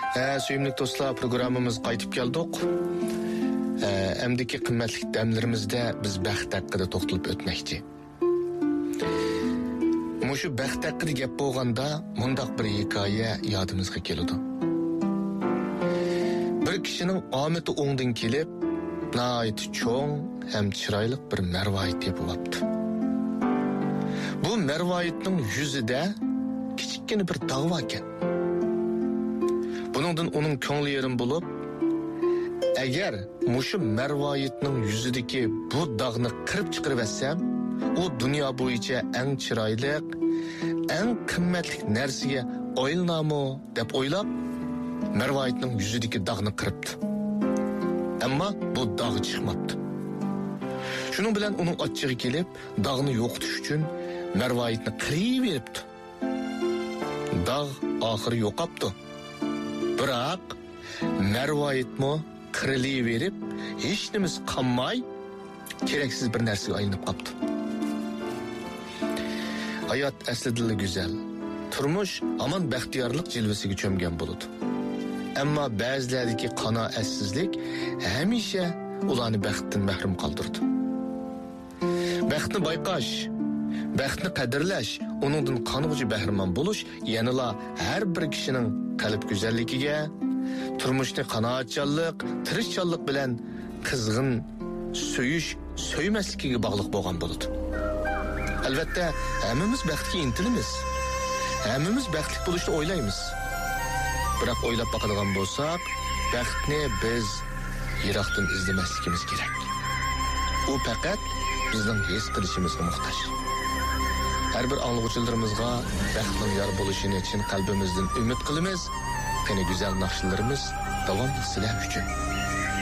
Suyumlik dostlar, programımız qaytib keldik. Emdiki qimmatli damlarimizda biz baxt haqida to'xtalib o'tmoqchi. Mushu baxt haqida gap bo'lganda mundaq bir hikoya yodimizga keladi. Bir kishining omati o'ngdan kelib, nihoyat cho'ng ham chiroyli bir marvoyit topibdi. Bu marvoyitning yuzida kichikgina bir dog' bor ekan. Buningdan uning ko'ngli yerim bo'lib, agar mushu marvoyitning yuzidagi bu dog'ni qirib chiqarib etsam, u dunyo bo'yicha eng chiroyli, eng qimmatli narsaga aylanamo deb o'ylab, marvoyitning yuzidagi dog'ni qiribdi. Ammo bu dog' chiqmabdi. Shuning bilan uning ochchig'i kelib, dog'ni yo'qotish uchun marvoyitni qirib beribdi. Dog' oxiri yo'qolibdi. Biroq marvoyitmi qirilaverib, hech nimasi qolmay, keraksiz bir narsaga aylanib qolibdi. Hayot aslida go'zal. Turmush aman baxtiyorlik jilvasiga cho'mgan bo'ladi. Ammo ba'zilardagi qanoatsizlik hamisha ularni baxtdan mahrum qoldirdi. Baxtni bayqash, baxtni qadrlash, uningdan qanig'uchi bahramon bo'lish yanala har bir kishining qalb go'zalligiga, turmushni qanoatchanlik, tirishchanlik bilan qizg'in so'yish, so'ymasligiga bog'liq bo'lgan bo'ladi. Albatta, hammamiz baxtga intilamiz. Hammamiz baxtli bo'lishni o'ylaymiz. Biroq o'ylab boqadigan bo'lsak, baxtni biz yiroqdan izlamasligimiz kerak. U faqat bizning his qilishimizga muhtoj. Har bir anglag'uchilarimizga baxtning yor bo'lishini chin qalbimizdan umid qilamiz. Qani go'zal naqshlarimiz davom etsin uchun.